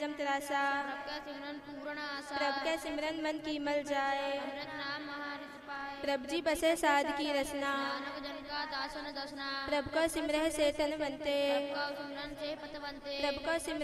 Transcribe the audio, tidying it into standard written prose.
जम त्रासा, प्रभ का सिमरन पूर्ण आशा, प्रभ के सिमरन मन की मल जाए, अमृत नाम महारिष पाए, प्रभ जी बसे साध की रचना, नानक जन का दासन दसना, प्रभ को सिमरह से तन बनते, प्रभ का सिमरन से पत बनते, प्रभ को सिमरह